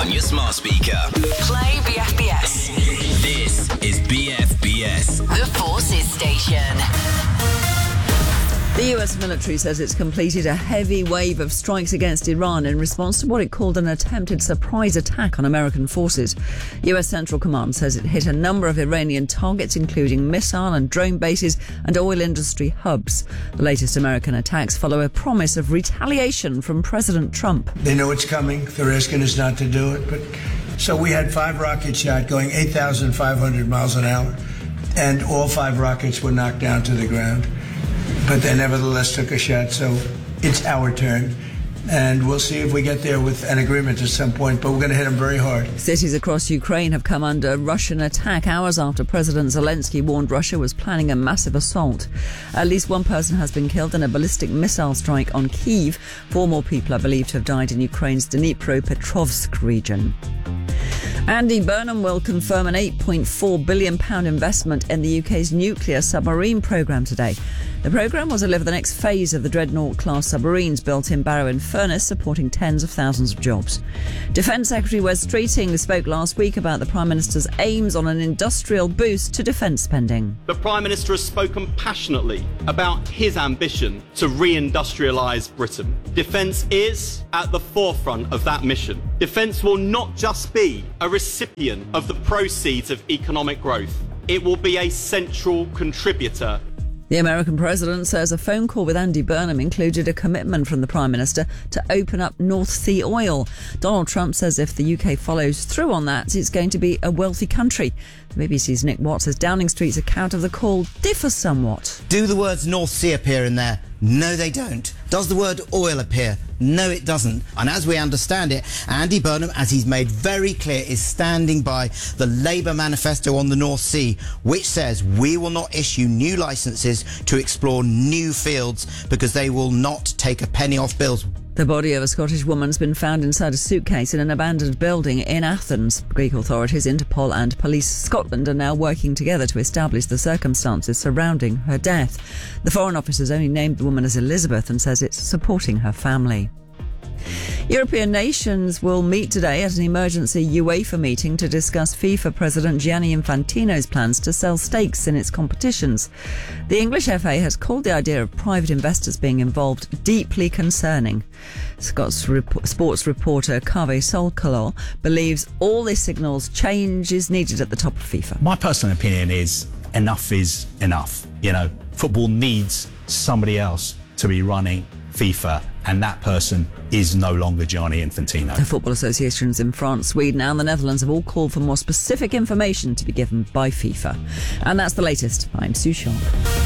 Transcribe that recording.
on your smart speaker. Play BFBS. This is BFBS. The Forces Station. The US military says it's completed a heavy wave of strikes against Iran in response to what it called an attempted surprise attack on American forces. US Central Command says it hit a number of Iranian targets, including missile and drone bases and oil industry hubs. The latest American attacks follow a promise of retaliation from President Trump. They know it's coming. They're asking us not to do it. But so we had 5 rockets shot going 8,500 miles an hour, and all 5 rockets were knocked down to the ground. But they nevertheless took a shot, so it's our turn. And we'll see if we get there with an agreement at some point, but we're going to hit them very hard. Cities across Ukraine have come under Russian attack hours after President Zelensky warned Russia was planning a massive assault. At least one person has been killed in a ballistic missile strike on Kyiv. 4 more people are believed to have died in Ukraine's Dnipropetrovsk region. Andy Burnham will confirm an £8.4 billion investment in the UK's nuclear submarine programme today. The programme will deliver the next phase of the Dreadnought-class submarines built in Barrow-in-Furness, supporting tens of thousands of jobs. Defence Secretary Wes Streeting spoke last week about the Prime Minister's aims on an industrial boost to defence spending. The Prime Minister has spoken passionately about his ambition to re-industrialise Britain. Defence is at the forefront of that mission. Defence will not just be a recipient of the proceeds of economic growth. It will be a central contributor. The American president says a phone call with Andy Burnham included a commitment from the Prime Minister to open up North Sea oil. Donald Trump says if the UK follows through on that, it's going to be a wealthy country. The BBC's Nick Watt says Downing Street's account of the call differs somewhat. Do the words North Sea appear in there? No, they don't. Does the word oil appear? No, it doesn't. And as we understand it, Andy Burnham, as he's made very clear, is standing by the Labour manifesto on the North Sea, which says we will not issue new licences to explore new fields because they will not take a penny off bills. The body of a Scottish woman has been found inside a suitcase in an abandoned building in Athens. Greek authorities, Interpol and Police Scotland are now working together to establish the circumstances surrounding her death. The Foreign Office has only named the woman as Elizabeth and says it's supporting her family. European nations will meet today at an emergency UEFA meeting to discuss FIFA President Gianni Infantino's plans to sell stakes in its competitions. The English FA has called the idea of private investors being involved deeply concerning. Scott's sports reporter Kaveh Solkalor believes all this signals change is needed at the top of FIFA. My personal opinion is enough is enough. Football needs somebody else to be running FIFA, and that person is no longer Gianni Infantino. The football associations in France, Sweden and the Netherlands have all called for more specific information to be given by FIFA. And that's the latest. I'm Sue Sharp.